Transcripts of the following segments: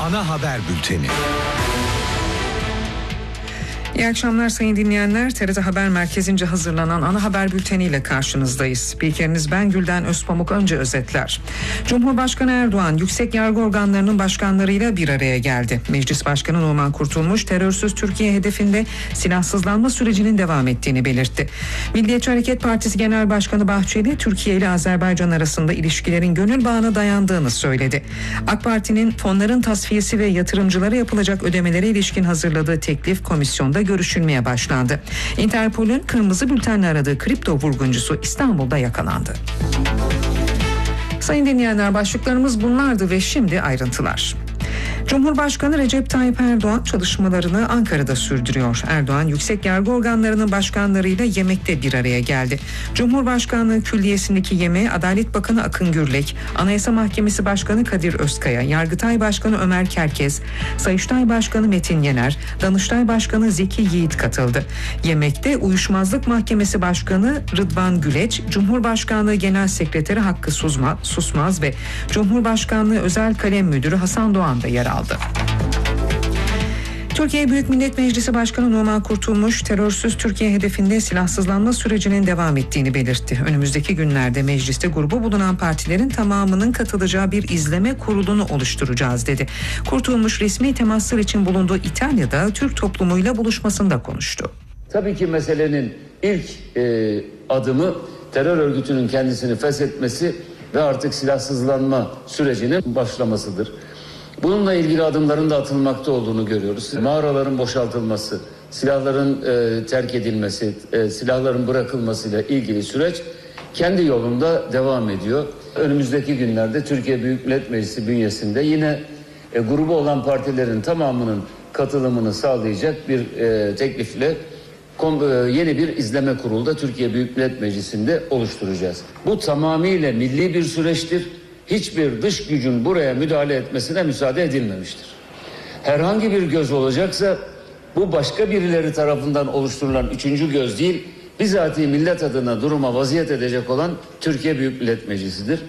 Ana haber bülteni. İyi akşamlar sayın dinleyenler. TRT Haber Merkezi'nce hazırlanan ana haber bülteniyle karşınızdayız. Spikeriniz ben Gülden Özpamuk. Önce özetler. Cumhurbaşkanı Erdoğan yüksek yargı organlarının başkanlarıyla bir araya geldi. Meclis Başkanı Numan Kurtulmuş terörsüz Türkiye hedefinde silahsızlanma sürecinin devam ettiğini belirtti. Milliyetçi Hareket Partisi Genel Başkanı Bahçeli Türkiye ile Azerbaycan arasında ilişkilerin gönül bağına dayandığını söyledi. AK Parti'nin fonların tasfiyesi ve yatırımcılara yapılacak ödemelere ilişkin hazırladığı teklif komisyonda görüşülmeye başlandı. Interpol'ün kırmızı bültenle aradığı kripto vurguncusu İstanbul'da yakalandı. Sayın dinleyenler, başlıklarımız bunlardı ve şimdi ayrıntılar. Cumhurbaşkanı Recep Tayyip Erdoğan çalışmalarını Ankara'da sürdürüyor. Erdoğan yüksek yargı organlarının başkanlarıyla yemekte bir araya geldi. Cumhurbaşkanlığı Külliyesi'ndeki yemeğe Adalet Bakanı Akın Gürlek, Anayasa Mahkemesi Başkanı Kadir Özkaya, Yargıtay Başkanı Ömer Kerkez, Sayıştay Başkanı Metin Yener, Danıştay Başkanı Zeki Yiğit katıldı. Yemekte Uyuşmazlık Mahkemesi Başkanı Rıdvan Güleç, Cumhurbaşkanlığı Genel Sekreteri Hakkı Susmaz ve Cumhurbaşkanlığı Özel Kalem Müdürü Hasan Doğan da yer aldı. Türkiye Büyük Millet Meclisi Başkanı Numan Kurtulmuş, terörsüz Türkiye hedefinde silahsızlanma sürecinin devam ettiğini belirtti. Önümüzdeki günlerde mecliste grubu bulunan partilerin tamamının katılacağı bir izleme kurulunu oluşturacağız dedi. Kurtulmuş resmi temaslar için bulunduğu İtalya'da Türk toplumuyla buluşmasında konuştu. Tabii ki meselenin ilk adımı terör örgütünün kendisini feshetmesi ve artık silahsızlanma sürecinin başlamasıdır. Bununla ilgili adımların da atılmakta olduğunu görüyoruz. Mağaraların boşaltılması, silahların terk edilmesi, silahların bırakılmasıyla ilgili süreç kendi yolunda devam ediyor. Önümüzdeki günlerde Türkiye Büyük Millet Meclisi bünyesinde yine grubu olan partilerin tamamının katılımını sağlayacak bir teklifle yeni bir izleme kurulu da Türkiye Büyük Millet Meclisi'nde oluşturacağız. Bu tamamıyla milli bir süreçtir. Hiçbir dış gücün buraya müdahale etmesine müsaade edilmemiştir. Herhangi bir göz olacaksa bu başka birileri tarafından oluşturulan üçüncü göz değil, bizatihi millet adına duruma vaziyet edecek olan Türkiye Büyük Millet Meclisi'dir.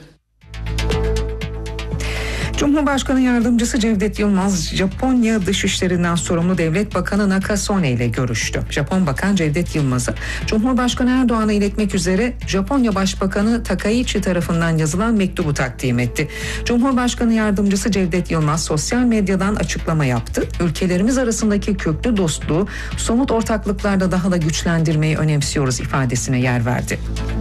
Cumhurbaşkanı Yardımcısı Cevdet Yılmaz, Japonya Dışişleri'nden sorumlu Devlet Bakanı Nakasone ile görüştü. Japon Bakan Cevdet Yılmaz'ı Cumhurbaşkanı Erdoğan'a iletmek üzere Japonya Başbakanı Takaichi tarafından yazılan mektubu takdim etti. Cumhurbaşkanı Yardımcısı Cevdet Yılmaz sosyal medyadan açıklama yaptı. Ülkelerimiz arasındaki köklü dostluğu somut ortaklıklarda daha da güçlendirmeyi önemsiyoruz ifadesine yer verdi.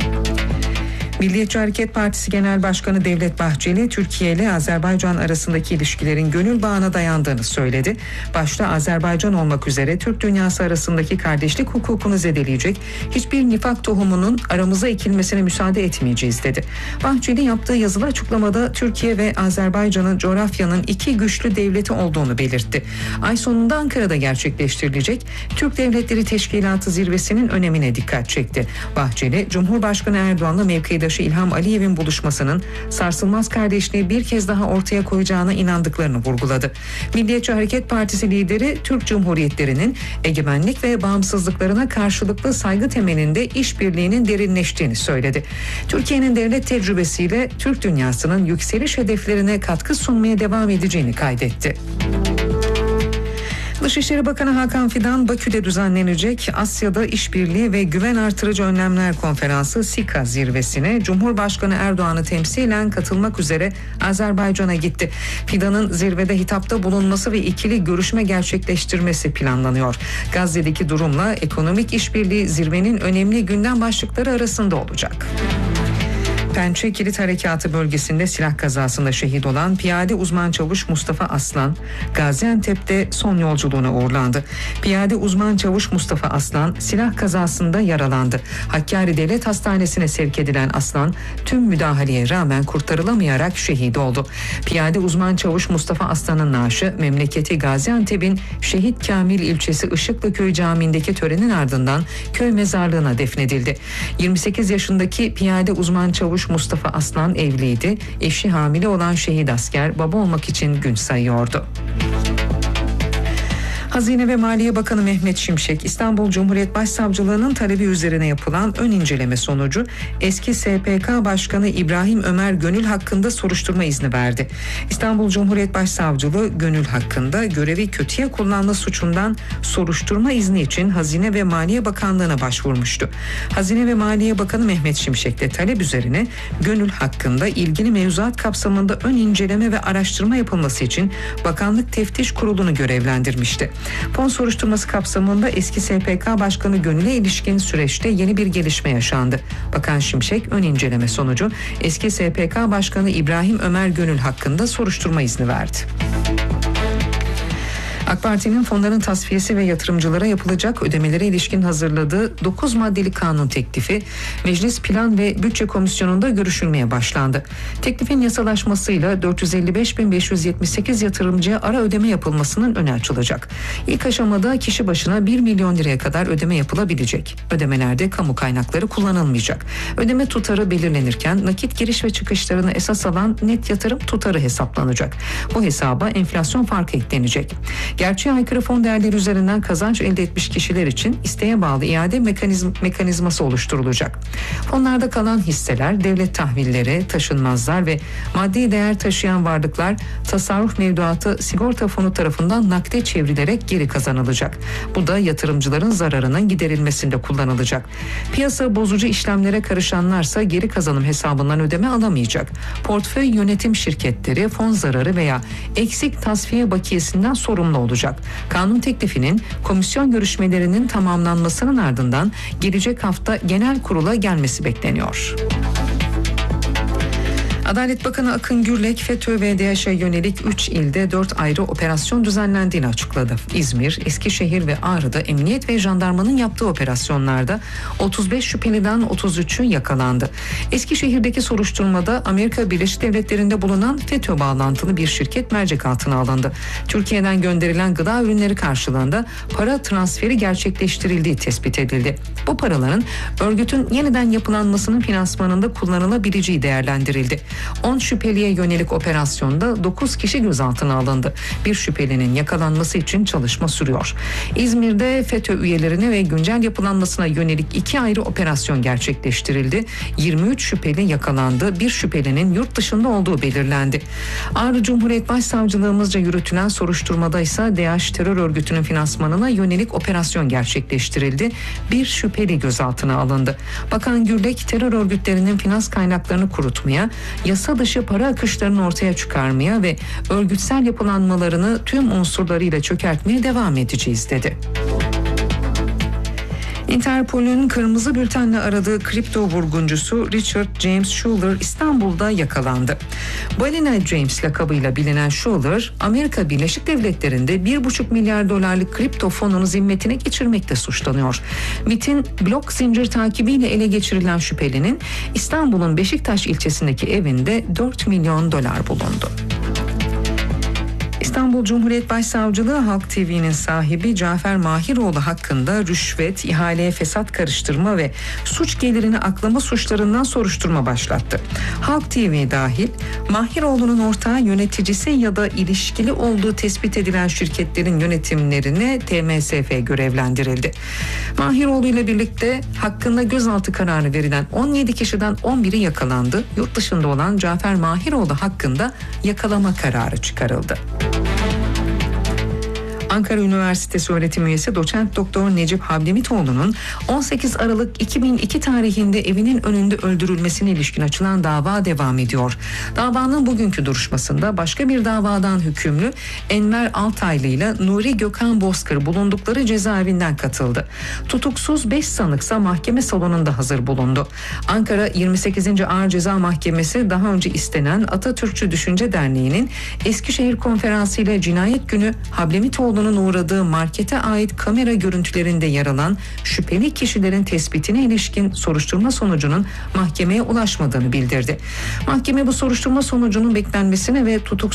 Milliyetçi Hareket Partisi Genel Başkanı Devlet Bahçeli, Türkiye ile Azerbaycan arasındaki ilişkilerin gönül bağına dayandığını söyledi. Başta Azerbaycan olmak üzere Türk dünyası arasındaki kardeşlik hukukunu zedeleyecek hiçbir nifak tohumunun aramıza ekilmesine müsaade etmeyeceğiz dedi. Bahçeli yaptığı yazılı açıklamada Türkiye ve Azerbaycan'ın coğrafyanın iki güçlü devleti olduğunu belirtti. Ay sonunda Ankara'da gerçekleştirilecek Türk Devletleri Teşkilatı zirvesinin önemine dikkat çekti. Bahçeli, Cumhurbaşkanı Erdoğan'la mevkidaşı İlham Aliyev'in buluşmasının sarsılmaz kardeşliği bir kez daha ortaya koyacağına inandıklarını vurguladı. Milliyetçi Hareket Partisi lideri Türk Cumhuriyetlerinin egemenlik ve bağımsızlıklarına karşılıklı saygı temelinde işbirliğinin derinleştiğini söyledi. Türkiye'nin devlet tecrübesiyle Türk dünyasının yükseliş hedeflerine katkı sunmaya devam edeceğini kaydetti. Dışişleri Bakanı Hakan Fidan, Bakü'de düzenlenecek Asya'da İşbirliği ve Güven Artırıcı Önlemler Konferansı SİKA zirvesine Cumhurbaşkanı Erdoğan'ı temsilen katılmak üzere Azerbaycan'a gitti. Fidan'ın zirvede hitapta bulunması ve ikili görüşme gerçekleştirmesi planlanıyor. Gazze'deki durumla ekonomik işbirliği zirvenin önemli gündem başlıkları arasında olacak. Pençe Kilit Harekatı bölgesinde silah kazasında şehit olan piyade uzman çavuş Mustafa Aslan, Gaziantep'te son yolculuğuna uğurlandı. Piyade uzman çavuş Mustafa Aslan silah kazasında yaralandı. Hakkari Devlet Hastanesi'ne sevk edilen Aslan, tüm müdahaleye rağmen kurtarılamayarak şehit oldu. Piyade uzman çavuş Mustafa Aslan'ın naaşı memleketi Gaziantep'in Şehit Kamil ilçesi Işıklıköy Camii'ndeki törenin ardından köy mezarlığına defnedildi. 28 yaşındaki piyade uzman çavuş Mustafa Aslan evliydi. Eşi hamile olan şehit asker baba olmak için gün sayıyordu. Hazine ve Maliye Bakanı Mehmet Şimşek, İstanbul Cumhuriyet Başsavcılığı'nın talebi üzerine yapılan ön inceleme sonucu eski SPK Başkanı İbrahim Ömer Gönül hakkında soruşturma izni verdi. İstanbul Cumhuriyet Başsavcılığı Gönül hakkında görevi kötüye kullanma suçundan soruşturma izni için Hazine ve Maliye Bakanlığı'na başvurmuştu. Hazine ve Maliye Bakanı Mehmet Şimşek de talep üzerine Gönül hakkında ilgili mevzuat kapsamında ön inceleme ve araştırma yapılması için Bakanlık Teftiş Kurulu'nu görevlendirmişti. Fon soruşturması kapsamında eski SPK Başkanı Gönül'e ilişkin süreçte yeni bir gelişme yaşandı. Bakan Şimşek ön inceleme sonucu eski SPK Başkanı İbrahim Ömer Gönül hakkında soruşturma izni verdi. AK Parti'nin fonların tasfiyesi ve yatırımcılara yapılacak ödemelere ilişkin hazırladığı 9 maddelik kanun teklifi Meclis Plan ve Bütçe Komisyonu'nda görüşülmeye başlandı. Teklifin yasalaşmasıyla 455.578 yatırımcıya ara ödeme yapılmasının önü açılacak. İlk aşamada kişi başına 1 milyon liraya kadar ödeme yapılabilecek. Ödemelerde kamu kaynakları kullanılmayacak. Ödeme tutarı belirlenirken nakit giriş ve çıkışlarını esas alan net yatırım tutarı hesaplanacak. Bu hesaba enflasyon farkı eklenecek. Gerçeğe aykırı fon değerleri üzerinden kazanç elde etmiş kişiler için isteğe bağlı iade mekanizması oluşturulacak. Fonlarda kalan hisseler, devlet tahvilleri, taşınmazlar ve maddi değer taşıyan varlıklar tasarruf mevduatı sigorta fonu tarafından nakde çevrilerek geri kazanılacak. Bu da yatırımcıların zararının giderilmesinde kullanılacak. Piyasa bozucu işlemlere karışanlarsa geri kazanım hesabından ödeme alamayacak. Portföy yönetim şirketleri fon zararı veya eksik tasfiye bakiyesinden sorumlu olacak. Kanun teklifinin komisyon görüşmelerinin tamamlanmasının ardından gelecek hafta genel kurula gelmesi bekleniyor. Adalet Bakanı Akın Gürlek, FETÖ ve DAEŞ'e yönelik 3 ilde 4 ayrı operasyon düzenlendiğini açıkladı. İzmir, Eskişehir ve Ağrı'da emniyet ve jandarmanın yaptığı operasyonlarda 35 şüpheliden 33'ü yakalandı. Eskişehir'deki soruşturmada Amerika Birleşik Devletleri'nde bulunan FETÖ bağlantılı bir şirket mercek altına alındı. Türkiye'den gönderilen gıda ürünleri karşılığında para transferi gerçekleştirildiği tespit edildi. Bu paraların örgütün yeniden yapılanmasının finansmanında kullanılabileceği değerlendirildi. 10 şüpheliye yönelik operasyonda 9 kişi gözaltına alındı. Bir şüphelinin yakalanması için çalışma sürüyor. İzmir'de FETÖ üyelerine ve güncel yapılanmasına yönelik 2 ayrı operasyon gerçekleştirildi. 23 şüpheli yakalandı. Bir şüphelinin yurt dışında olduğu belirlendi. Ağrı Cumhuriyet Başsavcılığımızca yürütülen soruşturmada ise DAEŞ terör örgütünün finansmanına yönelik operasyon gerçekleştirildi. Bir şüpheli gözaltına alındı. Bakan Gürlek, terör örgütlerinin finans kaynaklarını kurutmaya, yasa dışı para akışlarını ortaya çıkarmaya ve örgütsel yapılanmalarını tüm unsurlarıyla çökertmeye devam edeceğiz dedi. Interpol'ün kırmızı bültenle aradığı kripto vurguncusu Richard James Schuller İstanbul'da yakalandı. Balina James lakabıyla bilinen Schuller, Amerika Birleşik Devletleri'nde 1,5 milyar dolarlık kripto fonunu zimmetine geçirmekle suçlanıyor. MİT'in blok zincir takibiyle ele geçirilen şüphelinin İstanbul'un Beşiktaş ilçesindeki evinde 4 milyon dolar bulundu. İstanbul Cumhuriyet Başsavcılığı Halk TV'nin sahibi Cafer Mahiroğlu hakkında rüşvet, ihaleye fesat karıştırma ve suç gelirini aklama suçlarından soruşturma başlattı. Halk TV dahil Mahiroğlu'nun ortağı, yöneticisi ya da ilişkili olduğu tespit edilen şirketlerin yönetimlerine TMSF görevlendirildi. Mahiroğlu ile birlikte hakkında gözaltı kararı verilen 17 kişiden 11'i yakalandı. Yurt dışında olan Cafer Mahiroğlu hakkında yakalama kararı çıkarıldı. Ankara Üniversitesi öğretim üyesi doçent doktor Necip Hablemitoğlu'nun 18 Aralık 2002 tarihinde evinin önünde öldürülmesine ilişkin açılan dava devam ediyor. Davanın bugünkü duruşmasında başka bir davadan hükümlü Enver Altaylı ile Nuri Gökhan Bozkır bulundukları cezaevinden katıldı. Tutuksuz 5 sanıksa mahkeme salonunda hazır bulundu. Ankara 28. Ağır Ceza Mahkemesi daha önce istenen Atatürkçü Düşünce Derneği'nin Eskişehir Konferansı ile cinayet günü Hablemitoğlu'nun uğradığı markete ait kamera görüntülerinde yer alan şüpheli kişilerin tespitine ilişkin soruşturma sonucunun mahkemeye ulaşmadığını bildirdi. Mahkeme bu soruşturma sonucunun beklenmesine ve tutuksuz